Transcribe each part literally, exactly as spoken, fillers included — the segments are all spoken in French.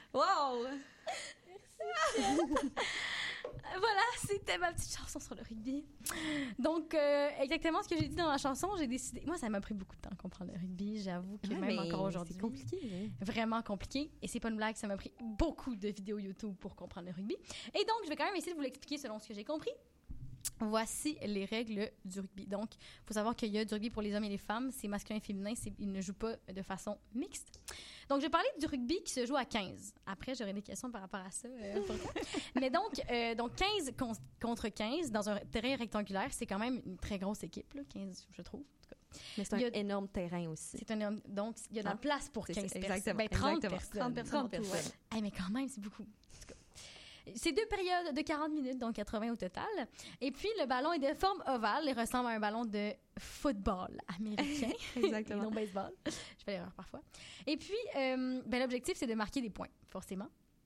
Wow! Voilà, c'était ma petite chanson sur le rugby. Donc, euh, exactement ce que j'ai dit dans la chanson, j'ai décidé... Moi, ça m'a pris beaucoup de temps à comprendre le rugby. J'avoue que Ouais, même mais encore aujourd'hui... c'est compliqué. Hein? Vraiment compliqué. Et c'est pas une blague, ça m'a pris beaucoup de vidéos YouTube pour comprendre le rugby. Et donc, je vais quand même essayer de vous l'expliquer selon ce que j'ai compris. Voici les règles du rugby. Donc, il faut savoir qu'il y a du rugby pour les hommes et les femmes. C'est masculin et féminin. C'est, ils ne jouent pas de façon mixte. Donc, je vais parler du rugby qui se joue à quinze. Après, j'aurai des questions par rapport à ça. Euh, pour toi. Mais donc, euh, donc, quinze con- contre quinze dans un terrain rectangulaire, c'est quand même une très grosse équipe, là, quinze, je trouve. En tout cas. Mais c'est un Il y a- énorme terrain aussi. C'est un énorme- donc, il y a de la Ah, place pour c'est quinze ça, personnes. exactement, Ben, trente exactement. personnes. trente personnes. trente personnes. Hey, mais quand même, c'est beaucoup. En tout cas. C'est deux périodes de quarante minutes, donc quatre-vingts au total. Et puis, le ballon est de forme ovale et ressemble à un ballon de football américain. Exactement. Et non baseball. Je fais l'erreur parfois. Et puis, euh, ben, l'objectif, c'est de marquer des points, forcément.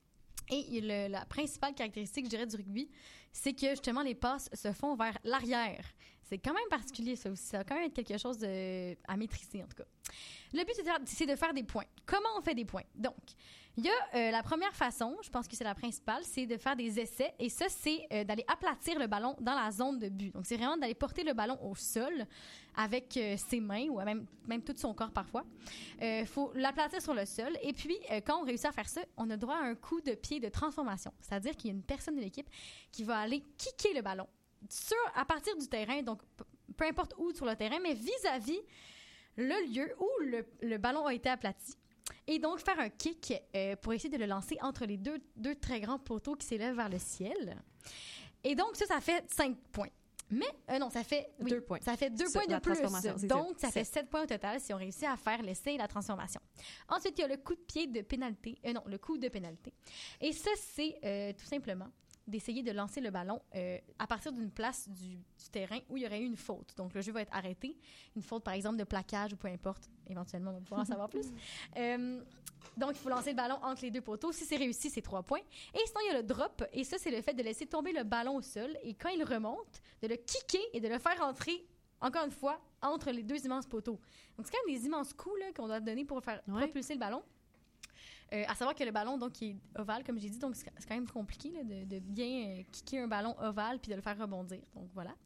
Et le- la principale caractéristique, je dirais, du rugby, c'est que, justement, les passes se font vers l'arrière. C'est quand même particulier, ça aussi. Ça va quand même être quelque chose de- à maîtriser, en tout cas. Le but, c'est de, faire, c'est de faire des points. Comment on fait des points? Donc, il y a euh, la première façon, je pense que c'est la principale, c'est de faire des essais. Et ça, c'est euh, d'aller aplatir le ballon dans la zone de but. Donc, c'est vraiment d'aller porter le ballon au sol avec euh, ses mains ou même, même tout son corps parfois. Il faut l'aplatir sur le sol. Et puis, euh, quand on réussit à faire ça, on a droit à un coup de pied de transformation. C'est-à-dire qu'il y a une personne de l'équipe qui va aller kicker le ballon sur, à partir du terrain, donc p- peu importe où sur le terrain, mais vis-à-vis le lieu où le, le ballon a été aplati. Et donc, faire un kick euh, pour essayer de le lancer entre les deux, deux très grands poteaux qui s'élèvent vers le ciel. Et donc, ça, ça fait cinq points. Mais, euh, non, ça fait... oui, Deux points. Ça fait deux Ça, points de la plus. transformation, c'est Donc, ça. ça fait Sept. sept points au total si on réussit à faire l'essai et la transformation. Ensuite, il y a le coup de pied de pénalité. Euh, non, le coup de pénalité. Et ça, c'est euh, tout simplement d'essayer de lancer le ballon euh, à partir d'une place du, du terrain où il y aurait eu une faute. Donc, le jeu va être arrêté. Une faute, par exemple, de plaquage ou peu importe. Éventuellement, on va pouvoir en savoir plus. Euh, donc, il faut lancer le ballon entre les deux poteaux. Si c'est réussi, c'est trois points. Et sinon, il y a le drop. Et ça, c'est le fait de laisser tomber le ballon au sol. Et quand il remonte, de le kicker et de le faire entrer, encore une fois, entre les deux immenses poteaux. Donc, c'est quand même des immenses coups là, qu'on doit donner pour faire Ouais. propulser le ballon. Euh, à savoir que le ballon, donc, il est ovale, comme j'ai dit, donc c'est c'est quand même compliqué là, de, de bien euh, kicker un ballon ovale puis de le faire rebondir. Donc, voilà.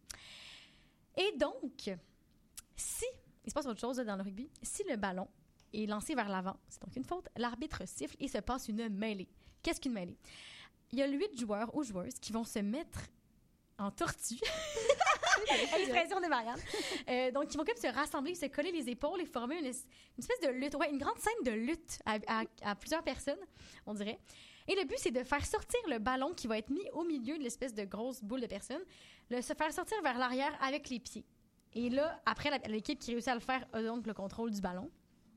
Et donc, si, il se passe autre chose là, dans le rugby, si le ballon est lancé vers l'avant, c'est donc une faute, l'arbitre siffle et se passe une mêlée. Qu'est-ce qu'une mêlée? Il y a huit joueurs ou joueuses qui vont se mettre en tortue. Expression de Marianne. Euh, donc, ils vont comme se rassembler, se coller les épaules et former une, es- une espèce de lutte, ouais, une grande scène de lutte à, à- à plusieurs personnes, on dirait. Et le but, c'est de faire sortir le ballon qui va être mis au milieu de l'espèce de grosse boule de personnes, le se faire sortir vers l'arrière avec les pieds. Et là, après, la- l'équipe qui réussit à le faire a donc le contrôle du ballon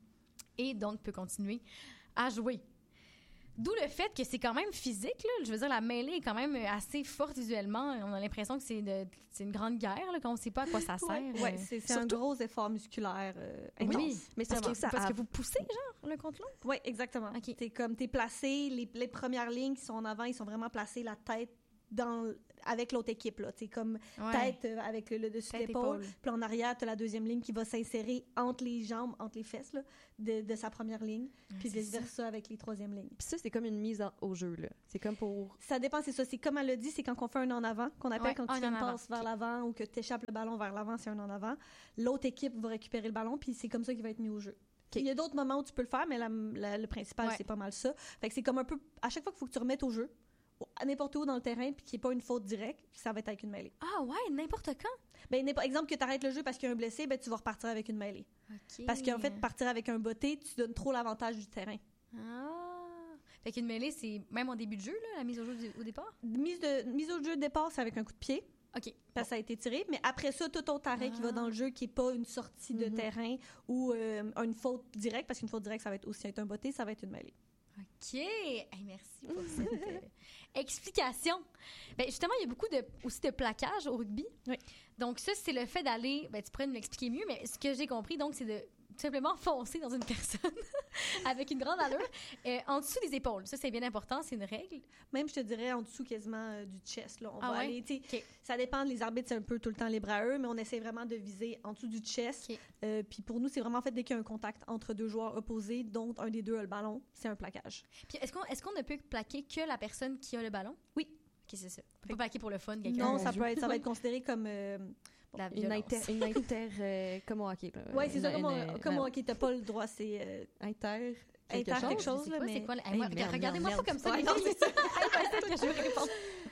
et donc peut continuer à jouer. D'où le fait que c'est quand même physique, là. Je veux dire, la mêlée est quand même assez forte visuellement. On a l'impression que c'est, de- c'est une grande guerre, là, quand on ne sait pas à quoi ça sert. Ouais, ouais, Euh, c'est, c'est un surtout- gros effort musculaire euh, Oui, intense. mais parce, que, ça parce a- que vous poussez, genre, l'un contre l'autre. Oui, exactement. Ok. T'es comme, t'es placé, les, les premières lignes qui sont en avant, ils sont vraiment placés la tête dans, avec l'autre équipe, là. T'es comme tête euh, avec le, le dessus Tête, d'épaule. épaule. Puis en arrière, t'as la deuxième ligne qui va s'insérer entre les jambes, entre les fesses, là, de, de sa première ligne. Puis c'est vice-versa avec les troisième lignes. Puis ça, c'est comme une mise en- au jeu, là. C'est comme pour... Ça dépend, c'est ça. C'est comme elle l'a dit, c'est quand on fait un en avant, qu'on appelle Ouais, quand tu un fais en une avant. passe vers Ok. l'avant ou que tu échappes le ballon vers l'avant, c'est un en avant. L'autre équipe va récupérer le ballon, puis c'est comme ça qu'il va être mis au jeu. Il y a d'autres moments où tu peux le faire, mais la- la- le principal, Ouais. c'est pas mal ça. Fait que c'est comme un peu... À chaque fois qu'il faut que tu remettes au jeu, au- à n'importe où dans le terrain, puis qu'il n'y ait pas une faute directe, ça va être avec une mêlée. Ah ouais, n'importe quand. Ben, n'importe- exemple que tu arrêtes le jeu parce qu'il y a un blessé, ben, tu vas repartir avec une mêlée. Parce qu'en fait, partir avec un botté, tu donnes trop l'avantage du terrain. Ah. Fait qu'une mêlée, c'est même en début de jeu, là, la mise au jeu du- au départ? Mise, de, mise au jeu de départ, c'est avec un coup de pied. OK. Parce que ça a été tiré, mais après ça, tout autre arrêt qui va dans le jeu, qui n'est pas une sortie de Mhm. terrain ou euh, une faute directe, parce qu'une faute directe, ça va être aussi être un botté, ça va être une mêlée. OK. Hey, merci pour cette euh, explication. Ben, justement, il y a beaucoup de, aussi de plaquage au rugby. Oui. Donc, ça, c'est le fait d'aller... Ben, tu pourrais nous l'expliquer mieux, mais ce que j'ai compris, donc, c'est de simplement foncer dans une personne avec une grande allure euh, en dessous des épaules. Ça, c'est bien important, c'est une règle. Même, je te dirais, en dessous quasiment euh, du chest. Là. On Ah va ouais? aller, tu sais, Okay. ça dépend, les arbitres, c'est un peu tout le temps libre à eux, mais on essaie vraiment de viser en dessous du chest. Okay. Euh, puis pour nous, c'est vraiment fait dès qu'il y a un contact entre deux joueurs opposés, dont un des deux a le ballon, c'est un plaquage. Puis est-ce qu'on, est-ce qu'on ne peut plaquer que la personne qui a le ballon? Oui. OK, c'est ça. On peut pas plaquer pour le fun, quelqu'un. Non, mon ça Dieu. peut être, ça va être considéré comme... Euh, La Une violence. inter, une inter euh, comme au hockey. là. oui, c'est ça, Une- comme, une- on, comme une- on, ok, t'as pas le droit, c'est... Euh, Inter quelque Inter quelque chose. chose. Je sais là, pas, mais- c'est quoi? le- Hey, moi, merde, regardez-moi merde, pas comme ça, Ouais, les non, filles. c'est ça. Hey, peut-être que je vais répondre.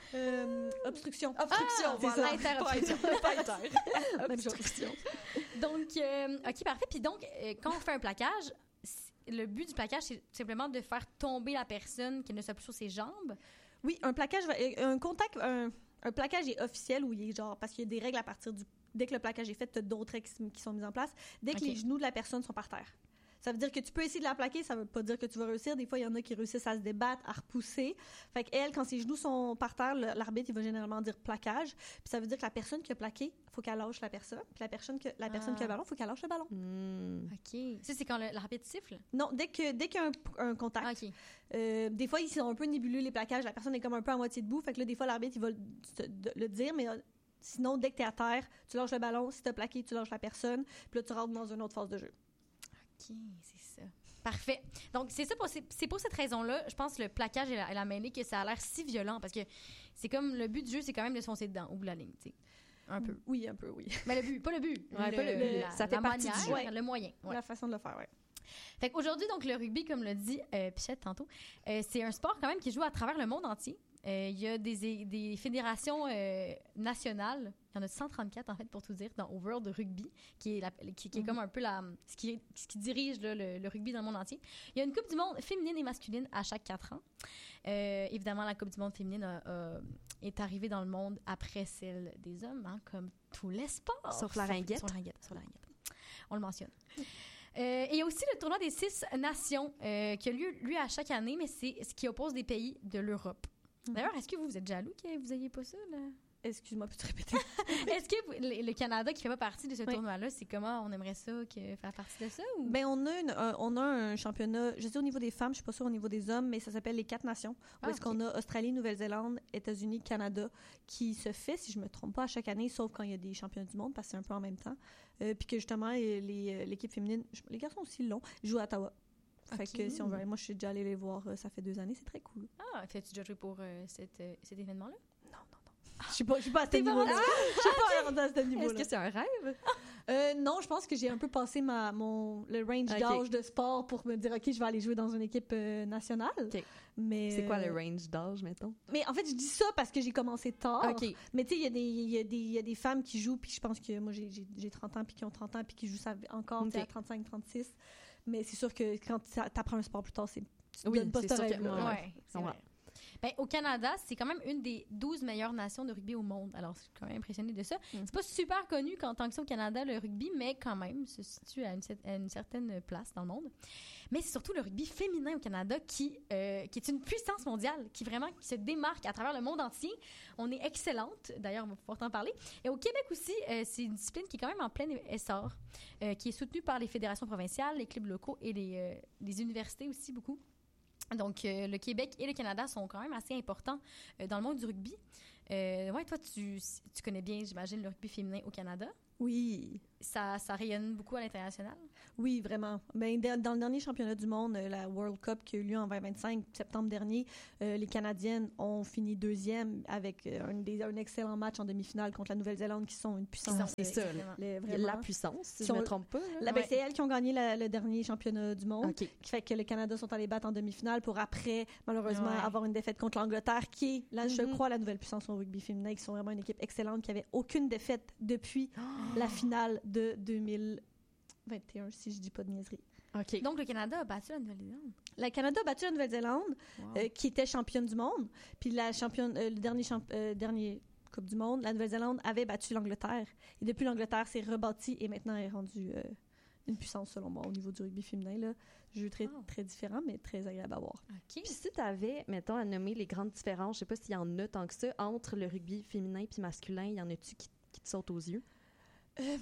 Euh, obstruction. Obstruction, Ah, voilà. c'est ça, inter-obstruction. Pas inter. Même chose. Donc, euh, OK, parfait. Puis donc, euh, quand on fait un plaquage, c- le but du plaquage, c'est simplement de faire tomber la personne, qu'elle ne soit plus sur ses jambes. Oui, un plaquage, va- un contact, un, un plaquage est officiel où il est genre, parce qu'il y a des règles à partir du, dès que le plaquage est fait, t'as d'autres règles qui, qui sont mises en place. Dès que Ok. les genoux de la personne sont par terre. Ça veut dire que tu peux essayer de la plaquer, ça veut pas dire que tu vas réussir. Des fois, il y en a qui réussissent à se débattre, à repousser. Fait qu'elle, quand ses genoux sont par terre, le- l'arbitre, il va généralement dire plaquage. Puis ça veut dire que la personne qui a plaqué, faut qu'elle lâche la personne. Puis la personne, que, la personne Ah. qui a le ballon, faut qu'elle lâche le ballon. Hmm. OK. Ça, c'est quand le- l'arbitre siffle? Non, dès que dès qu'il y a un, un contact, Ah, OK. Euh, des fois, ils sont un peu nébuleux, les plaquages. La personne est comme un peu à moitié debout. Fait que là, des fois, l'arbitre, il va le, te- de- le dire, mais euh, sinon, dès que t'es à terre, tu lâches le ballon. Si t'as plaqué, tu lâches la personne. Puis là, tu rentres dans une autre phase de jeu. OK, c'est ça. Parfait. Donc, c'est ça pour, c'est, c'est pour cette raison-là, je pense que le plaquage et la, et la mêlée, que ça a l'air si violent, parce que c'est comme, le but du jeu, c'est quand même de se foncer dedans, au bout de la ligne, tu sais. Un peu. Oui, un peu, oui. Mais le but, pas le but. Ouais, pas le but. la- Ça fait la partie du manière, jeu. Ouais. le moyen. Ouais. La façon de le faire, ouais. Fait qu'aujourd'hui, donc, le rugby, comme l'a dit euh, Pichette tantôt, euh, c'est un sport quand même qui joue à travers le monde entier. Euh, Il y a des, des fédérations euh, nationales, il y en a cent trente-quatre en fait pour tout dire, dans au World Rugby, qui est, la, qui, qui est Mhm. comme un peu la, ce, qui, ce qui dirige là, le, le rugby dans le monde entier. Il y a une Coupe du monde féminine et masculine à chaque quatre ans. Euh, évidemment, la Coupe du monde féminine a- a- est arrivée dans le monde après celle des hommes, hein, comme tous les sports. Sauf la ringuette. Sauf la ringuette, sauf la ringuette. On le mentionne. Euh, et il y a aussi le tournoi des six nations euh, qui a lieu, lui, à chaque année, mais c'est ce qui oppose des pays de l'Europe. Mhm. D'ailleurs, est-ce que vous, vous êtes jaloux que vous n'ayez pas ça? Là? Excuse-moi, peux-tu répéter? Est-ce que vous- le, le Canada qui fait pas partie de ce Oui. tournoi-là, c'est comment on aimerait ça que, faire partie de ça? Ou? Ben, on a, une- un, on a un championnat, je sais au niveau des femmes, je suis pas sûre au niveau des hommes, mais ça s'appelle les quatre nations. Où Ah, est-ce ok. qu'on a Australie, Nouvelle-Zélande, États-Unis, Canada, qui se fait, si je me trompe pas, à chaque année, sauf quand il y a des championnats du monde, parce que c'est un peu en même temps. Euh, puis que justement, euh, les, euh, l'équipe féminine, je- les garçons aussi l'ont, jouent à Ottawa. Fait Ok. que si on veut, moi je suis déjà allée les voir, euh, ça fait deux années, c'est très cool. Ah, fais-tu déjà joué pour euh, cette, euh, cet événement-là? Non, non, non. Je suis pas, je suis pas à ce T'es pas niveau-là. rendue- Je suis pas rendue à ce Est-ce niveau-là. que c'est un rêve? Euh, non, je pense que j'ai un peu passé ma, mon, le range Ok. d'âge de sport pour me dire, OK, je vais aller jouer dans une équipe euh, nationale. Ok. Mais, C'est quoi le euh, range d'âge, mettons? Mais en fait, je dis ça parce que j'ai commencé tard. OK. Mais tu sais, il y, a des- il y, a des- il y a des femmes qui jouent, puis je pense que moi, j'ai- j'ai j'ai trente ans, puis qui ont trente ans, puis qui jouent ça encore tu sais, Ok. à trente-cinq, trente-six. Mais c'est sûr que quand tu apprends un sport plus tard, c'est tu te Oui, donnes pas c'est ce sûr que- rêve-là. Ouais, Ouais, c'est ouais. vrai. Ben, au Canada, c'est quand même une des douze meilleures nations de rugby au monde. Alors, je suis quand même impressionnée de ça. Mm. C'est pas super connu qu'en tant que ça au Canada, le rugby, mais quand même, se situe à une, cer- à une certaine place dans le monde. Mais c'est surtout le rugby féminin au Canada qui, euh, qui est une puissance mondiale, qui vraiment qui se démarque à travers le monde entier. On est excellente. D'ailleurs, on va pouvoir t'en parler. Et au Québec aussi, euh, c'est une discipline qui est quand même en plein essor, euh, qui est soutenue par les fédérations provinciales, les clubs locaux et les, euh, les universités aussi beaucoup. Donc, euh, le Québec et le Canada sont quand même assez importants euh, dans le monde du rugby. Euh, ouais, toi, tu, tu connais bien, j'imagine, le rugby féminin au Canada. Oui. Ça, ça rayonne beaucoup à l'international. Oui, vraiment. Ben, de- dans le dernier championnat du monde, euh, la World Cup qui a eu lieu en vingt vingt-cinq, septembre dernier, euh, les Canadiennes ont fini deuxième avec euh, un, des- un excellent match en demi-finale contre la Nouvelle-Zélande qui sont une puissance. Ils sont- c'est ça, exactement. Les- La vraiment. puissance, si Qui je me ont- trompe pas. là. La- ben, Ouais. C'est elles qui ont gagné la- le dernier championnat du monde. OK. Qui fait que le Canada sont allés battre en demi-finale pour après, malheureusement, Ouais. avoir une défaite contre l'Angleterre, qui est, là, je Mhm. crois, la nouvelle puissance au rugby féminin, qui sont vraiment une équipe excellente, qui avait aucune défaite depuis la finale de deux mille vingt et un, si je dis pas de niaiserie. OK. Donc, le Canada a battu la Nouvelle-Zélande. Le Canada a battu la Nouvelle-Zélande, Wow. euh, qui était championne du monde. Puis la championne, euh, le dernier, champ- euh, dernier Coupe du monde, la Nouvelle-Zélande avait battu l'Angleterre. Et depuis, l'Angleterre s'est rebâtie et maintenant est rendue euh, une puissance, selon moi, au niveau du rugby féminin. Là. Jeu très, Wow. très différent, mais très agréable à voir. OK. Puis si tu avais, mettons, à nommer les grandes différences, je sais pas s'il y en a tant que ça, entre le rugby féminin puis masculin, il y en a-tu qui, qui te sautent aux yeux? Euh,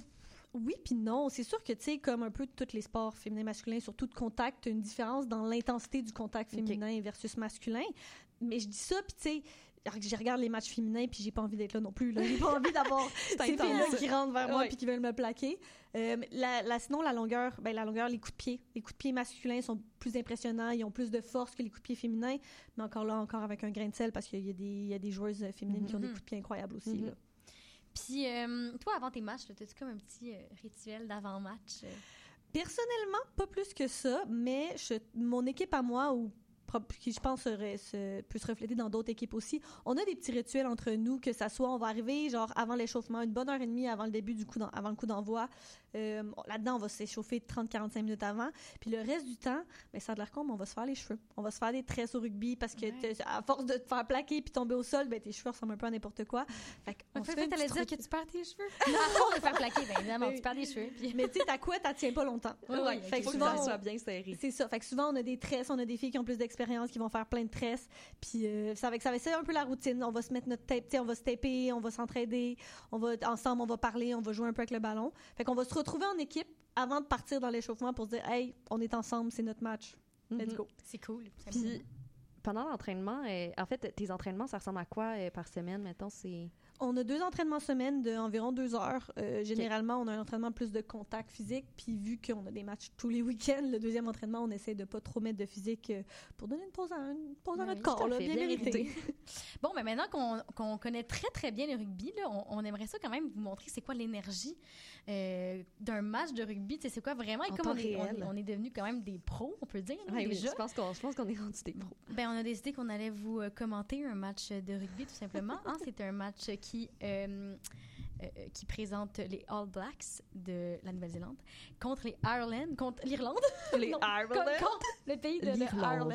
Oui puis non. C'est sûr que, tu sais, comme un peu tous les sports féminins masculins, surtout de contact, tu as une différence dans l'intensité du contact féminin okay. versus masculin. Mais je dis ça, puis tu sais, je regarde les matchs féminins puis j'ai pas envie d'être là non plus. Là. J'ai pas envie d'avoir ces filles-là qui rentrent vers moi puis qui veulent me plaquer. Euh, la, la, sinon, la longueur, ben, la longueur, les coups de pied. Les coups de pied masculins sont plus impressionnants. Ils ont plus de force que les coups de pied féminins. Mais encore là, encore avec un grain de sel parce qu'il y a des, il y a des joueuses féminines mm-hmm. qui ont des coups de pied incroyables aussi. Mm-hmm. Là. Puis, euh, toi, avant tes matchs, t'as-tu comme un petit euh, rituel d'avant-match? Euh? Personnellement, pas plus que ça. Mais je, mon équipe à moi, ou qui, je pense, serait, se, peut se refléter dans d'autres équipes aussi. On a des petits rituels entre nous, que ça soit, on va arriver, genre, avant l'échauffement, une bonne heure et demie avant le début du coup, avant le coup d'envoi. Euh, là-dedans, on va s'échauffer trente à quarante-cinq minutes avant. Puis le reste du temps, ben, ça a de l'air con, mais on va se faire les cheveux. On va se faire des tresses au rugby parce que ouais. à force de te faire plaquer puis tomber au sol, ben, tes cheveux ressemblent un peu à n'importe quoi. Fait qu'on fait, fait t'allais dire que tu perds tes cheveux. Non, à force de faire plaquer, ben, évidemment, tu perds des cheveux. Puis... Mais tu sais, ta couette, elle tient pas longtemps. Ouais, ouais, ouais, fait que souvent, que ça soit bien serré. C'est ça. Fait que souvent, on a des tresses, on a des filles qui ont plus d'expérience, qui vont faire plein de tresses. Puis euh, ça, va, ça va c'est un peu la routine. On va se mettre notre tape, on va se taper, on va s'entraider, on va ensemble, on va parler, on va jouer un peu avec le ballon. Fait qu'on va se retrouver en équipe avant de partir dans l'échauffement pour se dire, hey, on est ensemble, c'est notre match. Let's mm-hmm. go. C'est cool. Puis pendant l'entraînement, euh, en fait, tes entraînements, ça ressemble à quoi euh, par semaine, mettons, c'est... On a deux entraînements semaine d'environ deux heures. Euh, généralement, okay. on a un entraînement plus de contact physique. Puis vu qu'on a des matchs tous les week-ends, le deuxième entraînement, on essaie de pas trop mettre de physique euh, pour donner une pause à, une pause à notre oui, corps, là, bien, bien mérité. Bon, mais maintenant qu'on, qu'on connaît très, très bien le rugby, là, on, on aimerait ça quand même vous montrer c'est quoi l'énergie euh, d'un match de rugby. T'sais, c'est quoi vraiment? Et comme on est, on, est, on est devenus quand même des pros, on peut dire, oui, déjà. Oui, je pense qu'on, je pense qu'on est rendus des pros. Ben, on a décidé qu'on allait vous euh, commenter un match de rugby, tout simplement. hein, c'est un match qui... Euh, Euh, qui présente les All Blacks de la Nouvelle-Zélande contre les Ireland, contre l'Irlande. Les non, Ireland. Contre, contre le pays de l'Irlande.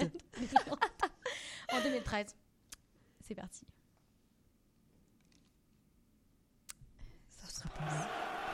En deux mille treize. C'est parti. Ça sera pas.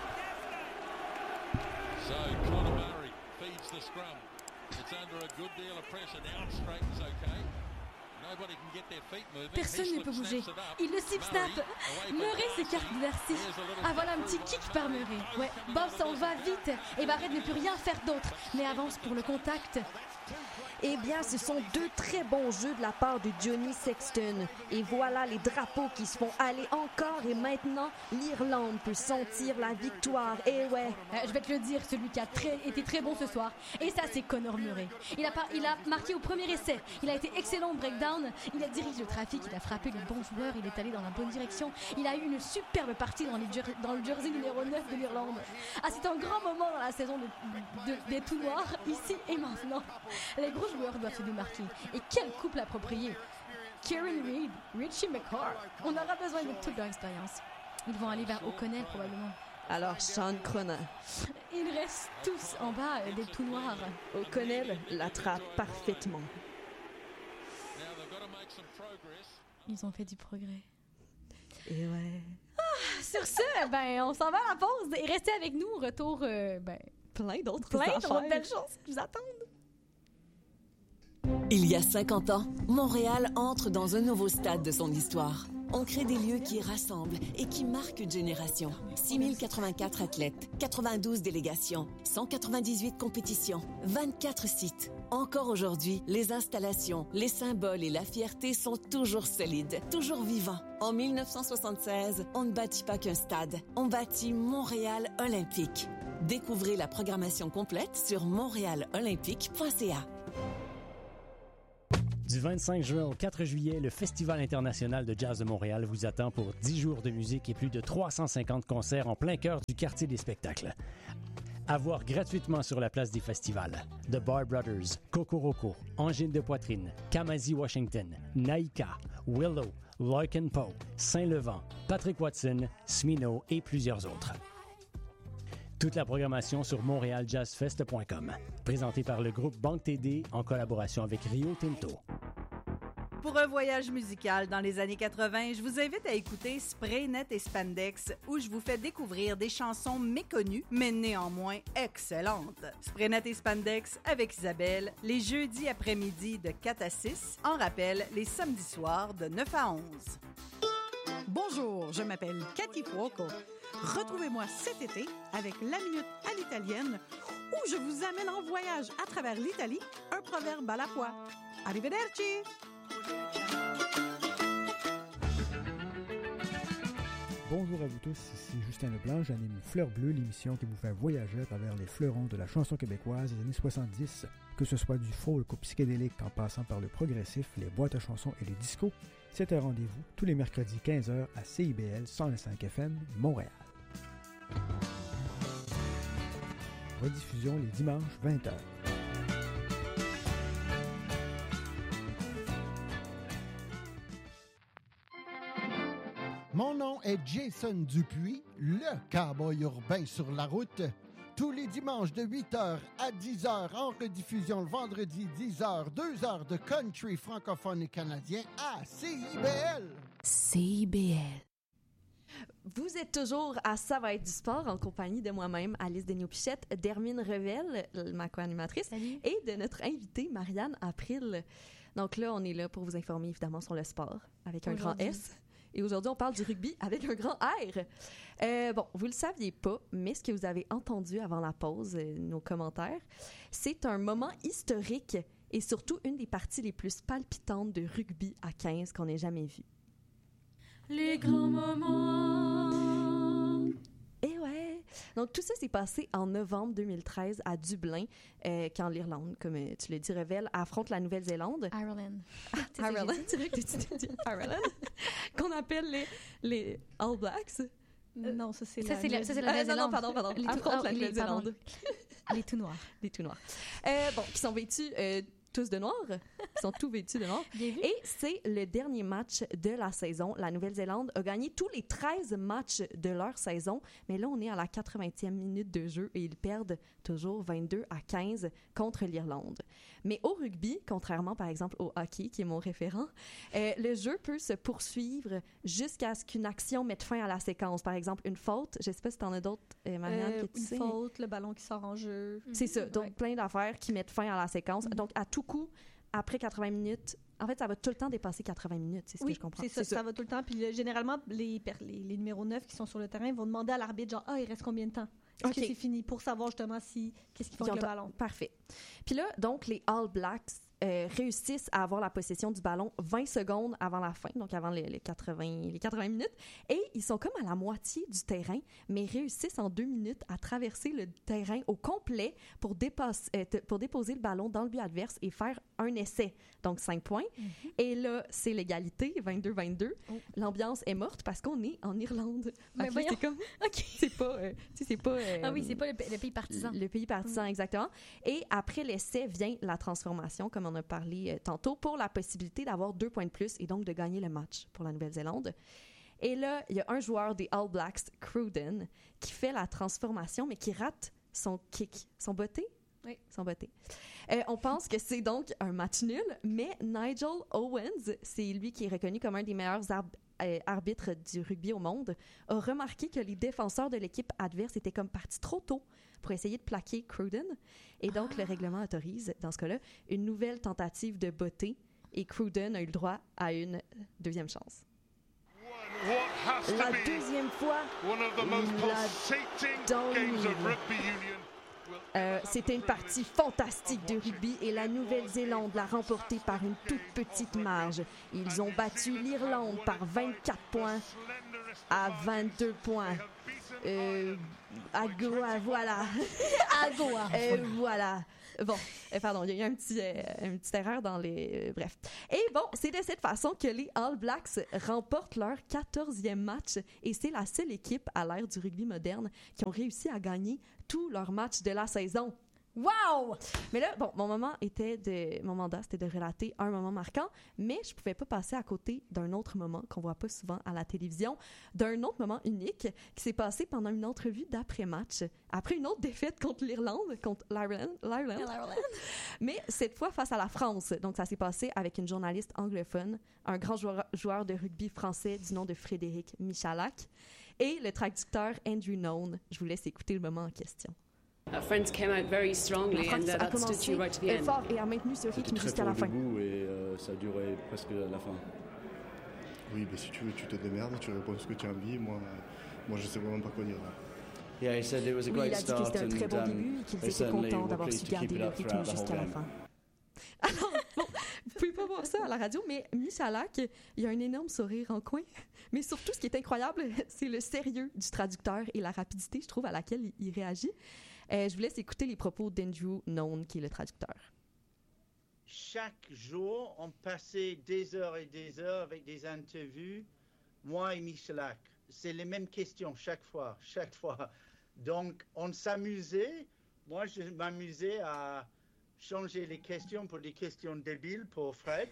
So Conor Murray feeds the scrum. It's under a good deal of pressure now. It straightens okay. Personne ne peut bouger. Il le slip-snap. Murray s'écarte de Darcy. Ah, voilà un petit kick par Murray. Ouais, Bob s'en va vite et Barrett ne peut rien faire d'autre, mais avance pour le contact. Eh bien, ce sont deux très bons jeux de la part de Johnny Sexton. Et voilà les drapeaux qui se font aller encore. Et maintenant, l'Irlande peut sentir la victoire. Et ouais. Euh, je vais te le dire, celui qui a très, été très bon ce soir. Et ça, c'est Conor Murray. Il a, par, il a marqué au premier essai. Il a été excellent au breakdown. Il a dirigé le trafic. Il a frappé les bons joueurs. Il est allé dans la bonne direction. Il a eu une superbe partie dans, les, dans le jersey numéro neuf de l'Irlande. Ah, c'est un grand moment dans la saison de, de, des tout noirs, ici et maintenant. Les gros joueurs doivent se démarquer. Et quel couple approprié! Kieran Reid, Richie McCaw. On aura besoin de toute leur expérience. Ils vont aller vers O'Connell probablement. Alors Sean Cronin. Ils restent tous en bas euh, des tout noirs. O'Connell l'attrape parfaitement. Ils ont fait du progrès. Et ouais. Ah, sur ce, ben on s'en va à la pause et restez avec nous. Retour, euh, ben plein d'autres plein d'autres belles choses qui vous attendent. Il y a cinquante ans, Montréal entre dans un nouveau stade de son histoire. On crée des lieux qui rassemblent et qui marquent une génération. six mille quatre-vingt-quatre athlètes, quatre-vingt-douze délégations, cent quatre-vingt-dix-huit compétitions, vingt-quatre sites. Encore aujourd'hui, les installations, les symboles et la fierté sont toujours solides, toujours vivants. En mille neuf cent soixante-seize, on ne bâtit pas qu'un stade, on bâtit Montréal Olympique. Découvrez la programmation complète sur montréal olympique point c a. Du vingt-cinq juin au quatre juillet, le Festival international de jazz de Montréal vous attend pour dix jours de musique et plus de trois cent cinquante concerts en plein cœur du quartier des spectacles. À voir gratuitement sur la place des festivals. The Bar Brothers, Cocoroco, Angine de Poitrine, Kamasi Washington, Naïka, Willow, Loic and Poe, Saint-Levant, Patrick Watson, Smino et plusieurs autres. Toute la programmation sur montréal jazz fest point com. Présenté par le groupe Banque T D en collaboration avec Rio Tinto. Pour un voyage musical dans les années quatre-vingt, je vous invite à écouter Spraynet et Spandex, où je vous fais découvrir des chansons méconnues, mais néanmoins excellentes. Spraynet et Spandex avec Isabelle, les jeudis après-midi de quatre à six, en rappel les samedis soirs de neuf à onze. Bonjour, je m'appelle Cathy Fuoco. Retrouvez-moi cet été avec La Minute à l'italienne où je vous amène en voyage à travers l'Italie, un proverbe à la fois. Arrivederci! Bonjour à vous tous, ici Justin Leblanc, j'anime Fleur Bleue, l'émission qui vous fait voyager à travers les fleurons de la chanson québécoise des années soixante-dix, que ce soit du folk au psychédélique en passant par le progressif, les boîtes à chansons et les discos. C'est un rendez-vous tous les mercredis quinze heures à C I B L cent cinq F M, Montréal. Rediffusion les dimanches vingt heures. Mon nom est Jason Dupuis, le cowboy urbain sur la route. Tous les dimanches de huit heures à dix heures, en rediffusion le vendredi dix heures, deux heures de country francophone et canadien à C I B L. C I B L. Vous êtes toujours à Ça va être du sport en compagnie de moi-même, Alice Daigneault-Pichette, d'Hermine Revel, ma co-animatrice, et de notre invitée, Marianne April. Donc là, on est là pour vous informer évidemment sur le sport avec un grand S. Et aujourd'hui, on parle du rugby avec un grand R. Euh, bon, vous le saviez pas, mais ce que vous avez entendu avant la pause, euh, nos commentaires, c'est un moment historique et surtout une des parties les plus palpitantes de rugby à quinze qu'on ait jamais vu. Les grands moments. Et ouais. Donc tout ça s'est passé en novembre deux mille treize à Dublin, euh, quand l'Irlande, comme euh, tu le dis, Revel, affronte la Nouvelle-Zélande. Ireland. Ireland, c'est vrai que tu dis Ireland. Qu'on appelle les, les All Blacks. Euh, non, ça c'est ça, la... c'est la, ça, c'est la euh, Nouvelle-Zélande. Non, non, pardon, pardon. Les affronte tout, la oh, Nouvelle-Zélande. Les, les tout noirs. Les tout noirs. Euh, bon, qui sont vêtus... Euh, tous de noir, ils sont tous vêtus de noir. Et c'est le dernier match de la saison. La Nouvelle-Zélande a gagné tous les treize matchs de leur saison, mais là, on est à la quatre-vingtième minute de jeu et ils perdent toujours vingt-deux à quinze contre l'Irlande. Mais au rugby, contrairement par exemple au hockey, qui est mon référent, euh, le jeu peut se poursuivre jusqu'à ce qu'une action mette fin à la séquence. Par exemple, une faute. Je ne sais pas si tu en as d'autres, euh, Marianne, euh, que tu une sais. Une faute, le ballon qui sort en jeu. C'est ça. Donc, ouais. plein d'affaires qui mettent fin à la séquence. Mm-hmm. Donc, à tout coup, après quatre-vingts minutes, en fait, ça va tout le temps dépasser quatre-vingts minutes, c'est ce oui, que je comprends. c'est ça, ça, ça va tout le temps. Puis le, généralement, les, les, les numéros neuf qui sont sur le terrain vont demander à l'arbitre, genre, ah, il reste combien de temps? Est-ce okay. que c'est fini? Pour savoir justement si, qu'est-ce qu'ils font avec le ballon. Parfait. Puis là, donc, les All Blacks euh, réussissent à avoir la possession du ballon vingt secondes avant la fin, donc avant les, les, quatre-vingts, les quatre-vingts minutes. Et ils sont comme à la moitié du terrain, mais réussissent en deux minutes à traverser le terrain au complet pour, dépasse, euh, t- pour déposer le ballon dans le but adverse et faire un essai. Donc, cinq points. Mm-hmm. Et là, c'est l'égalité, vingt-deux vingt-deux. Oh. L'ambiance est morte parce qu'on est en Irlande. Mais okay, c'est comme... OK. C'est pas... Euh, tu sais, c'est pas... Euh, ah oui, c'est pas le, le pays partisan. Le pays partisan, mm. exactement. Et après l'essai vient la transformation, comme on a parlé euh, tantôt, pour la possibilité d'avoir deux points de plus et donc de gagner le match pour la Nouvelle-Zélande. Et là, il y a un joueur des All Blacks, Cruden, qui fait la transformation, mais qui rate son kick, son botté. Oui, son botté. Euh, on pense que c'est donc un match nul, mais Nigel Owens, c'est lui qui est reconnu comme un des meilleurs arb- euh, arbitres du rugby au monde, a remarqué que les défenseurs de l'équipe adverse étaient comme partis trop tôt pour essayer de plaquer Cruden. Et donc, ah. le règlement autorise, dans ce cas-là, une nouvelle tentative de botté et Cruden a eu le droit à une deuxième chance. La deuxième fois, la Euh, c'était une partie fantastique de rugby et la Nouvelle-Zélande l'a remportée par une toute petite marge. Ils ont battu l'Irlande par vingt-quatre points à vingt-deux points. Euh, à Goa, voilà. À Goa. euh, voilà. Bon, euh, pardon, il y a eu un petit, euh, une petite erreur dans les... Euh, bref. Et bon, c'est de cette façon que les All Blacks remportent leur quatorzième match et c'est la seule équipe à l'ère du rugby moderne qui ont réussi à gagner tous leurs matchs de la saison. Wow! Mais là, bon, mon moment était de... Mon mandat, c'était de relater un moment marquant, mais je pouvais pas passer à côté d'un autre moment qu'on voit pas souvent à la télévision, d'un autre moment unique qui s'est passé pendant une entrevue d'après-match, après une autre défaite contre l'Irlande, contre l'Ireland, l'Ireland. Mais cette fois face à la France. Donc, ça s'est passé avec une journaliste anglophone, un grand joueur, joueur de rugby français du nom de Frédéric Michalak, et le traducteur Andrew Noone. Je vous laisse écouter le moment en question. Our friends came out very strongly and uh, that stood you right to the end. Fort et a maintenu ce rythme jusqu'à la fin. Debout et euh, ça a duré presque à la fin. Oui, mais si tu veux, tu te démerdes, tu réponds ce que tu as envie. Moi, moi, je ne sais vraiment pas quoi dire là. Yeah, he said it was a great oui, il a dit que c'était un très bon début et qu'ils étaient contents d'avoir su garder le rythme jusqu'à la fin. Alors, bon, vous pouvez pas voir ça à la radio, mais Michalak, il y a un énorme sourire en coin. Mais surtout, ce qui est incroyable, c'est le sérieux du traducteur et la rapidité, je trouve, à laquelle il, il réagit. Euh, je vous laisse écouter les propos d'Andrew Noone, qui est le traducteur. Chaque jour, on passait des heures et des heures avec des interviews, moi et Michalak. C'est les mêmes questions chaque fois, chaque fois. Donc, on s'amusait. Moi, je m'amusais à changer les questions pour des questions débiles pour Fred.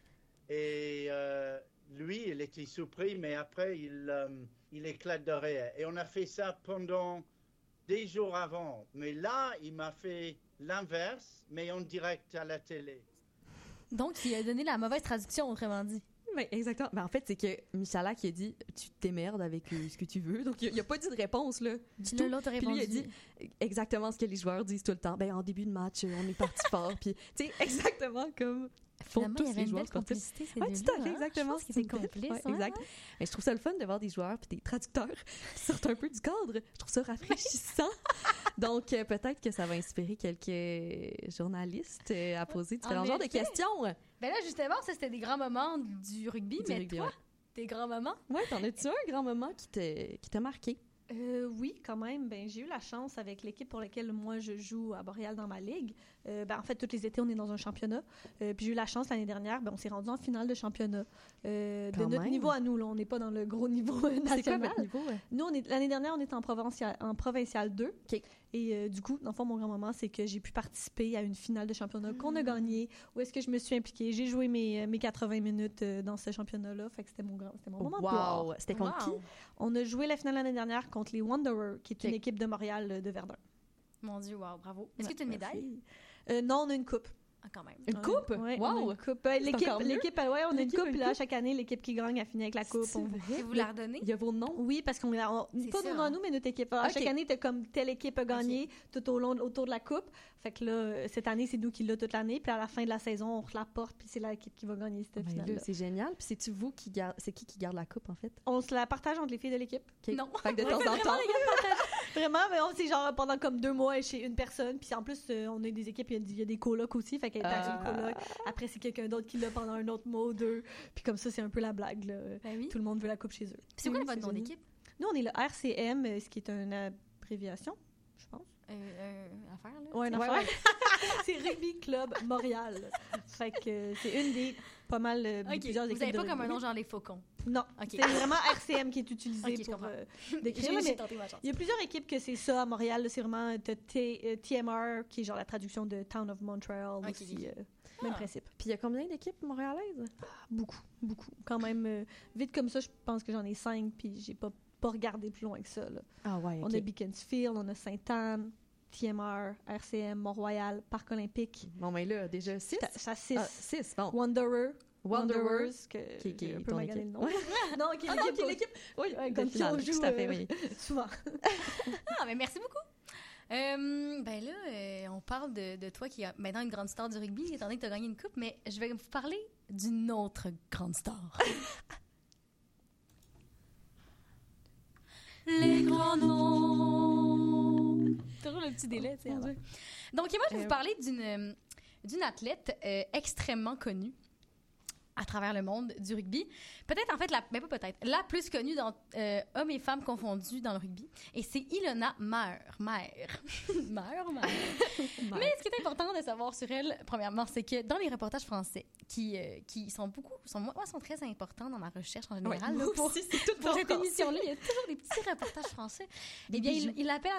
Et euh, lui, il était surpris, mais après, il, euh, il éclate de rire. Et on a fait ça pendant des jours avant. Mais là, il m'a fait l'inverse, mais en direct à la télé. Donc, il a donné la mauvaise traduction, autrement dit. Oui, exactement. Ben, en fait, c'est que Michalak a dit « Tu t'émerdes avec euh, ce que tu veux ». Donc, il n'y a, a pas dit de réponse, là, du tout. L'autre Puis lui, il a dit exactement ce que les joueurs disent tout le temps. Ben, en début de match, on est parti fort. Puis, tu sais, exactement comme font Finalement, tous il y avait les une joueurs belle complicité, ces ouais, tout à fait, hein? exactement. Je pense qu'ils étaient complices. Ouais, ouais, exact. ouais. Mais je trouve ça le fun de voir des joueurs puis des traducteurs qui sortent un peu du cadre. Je trouve ça rafraîchissant. Donc, euh, peut-être que ça va inspirer quelques journalistes euh, à poser différents genres de questions. Ben là, justement, ça, c'était des grands moments du rugby, du mais rugby, toi, ouais. Tes grands moments? Ouais, t'en as-tu un grand moment qui t'a, qui t'a marqué? Euh, oui, quand même. Ben, j'ai eu la chance avec l'équipe pour laquelle moi je joue à Montréal dans ma ligue. Euh, ben, en fait, tous les étés, on est dans un championnat. Euh, puis j'ai eu la chance l'année dernière, ben, on s'est rendu en finale de championnat. Euh, de notre même. niveau à nous, là, on n'est pas dans le gros niveau national. C'est quoi votre niveau? Ouais? Nous, on est, l'année dernière, on était en provincial, en provincial deux. Okay. Et euh, du coup, dans le fond, mon grand moment, c'est que j'ai pu participer à une finale de championnat mmh. qu'on a gagnée, où est-ce que je me suis impliquée. J'ai joué mes, mes quatre-vingts minutes euh, dans ce championnat-là. Fait que c'était mon, grand, c'était mon moment wow. de gloire. C'était contre wow. qui? On a joué la finale l'année dernière contre les Wanderers, qui est okay. une équipe de Montréal euh, de Verdun. Mon Dieu, wow, bravo. Est-ce ouais, que tu as une médaille? Euh, non, on a une coupe. Ah, quand même. Une coupe? Ouais, wow! On a une coupe. Euh, l'équipe, l'équipe, ouais, on a une coupe, puis là, chaque année, l'équipe qui gagne a fini avec la coupe. C'est on... vrai? Vous la redonnez? Il y a vos noms? Oui, parce qu'on a, on, pas nos noms à nous, mais notre équipe. Alors, okay. Chaque année, t'as comme telle équipe a gagné okay. tout au long, autour de la coupe. Fait que là, cette année, c'est nous qui l'a toute l'année. Puis à la fin de la saison, on la porte, puis c'est l'équipe qui va gagner cette ben finale. C'est génial. Puis c'est-tu vous qui garde, c'est qui qui garde la coupe, en fait? On se la partage entre les filles de l'équipe. Okay. Non. Fait que de temps en temps. Vraiment, mais on c'est genre pendant comme deux mois chez une personne. Puis en plus, euh, on a des équipes, il y, y a des colocs aussi. Fait qu'elle est euh... une coloc. Après, c'est quelqu'un d'autre qui l'a pendant un autre mois ou deux. Puis comme ça, c'est un peu la blague. Là. Ben oui. Tout le monde veut la coupe chez eux. Puis c'est quoi oui, votre nom d'équipe? Nous, on est le R C M, ce qui est une abréviation, je pense. Euh, euh, affaire, là? Ouais, une affaire. Ouais, ouais. C'est Rugby Club Montréal. Fait que euh, c'est une des pas mal euh, okay. plusieurs Vous équipes. Vous n'avez pas de comme rugby. un nom genre les Faucons? Non. Okay. C'est vraiment R C M qui est utilisé okay, pour euh, décrire. Mais il y a plusieurs équipes que c'est ça à Montréal. Là, c'est vraiment T M R, qui est genre la traduction de Town of Montreal okay. aussi. Euh, ah. Même principe. Puis il y a combien d'équipes montréalaises? Ah, beaucoup, beaucoup. Quand même, euh, vite comme ça, je pense que j'en ai cinq, puis j'ai pas, pas regardé plus loin que ça. Là. Ah ouais, okay. On a Beaconsfield, on a Sainte-Anne, T M R, R C M, Mont-Royal, Parc olympique. Bon, mais là, déjà six? Ça, six. Ah, six, bon. Wanderer. Wanderers, que qui, qui j'ai un est peu magané le nom. non, qui est ah, l'équipe. Non, l'équipe. Oui, ouais, comme si on joue tout à fait, oui. souvent. Ah, mais merci beaucoup. Euh, ben là, euh, on parle de, de toi qui est maintenant une grande star du rugby, étant donné que tu as gagné une coupe, mais je vais vous parler d'une autre grande star. Les grands noms. Toujours le petit délai, tu sais. Donc, moi, je vais euh, vous parler d'une, d'une athlète euh, extrêmement connue à travers le monde du rugby. Peut-être, en fait, la, mais pas peut-être, la plus connue dans euh, hommes et femmes confondus dans le rugby. Et c'est Ilona Maher. Maher. Maher, Maher. Mais ce qui est important de savoir sur elle, premièrement, c'est que dans les reportages français, qui, euh, qui sont beaucoup, sont, moi, sont très importants dans ma recherche en général. Ouais, là, pour, aussi, c'est tout pour cette émission-là, il y a toujours des petits reportages français. Eh bien, il, il appelle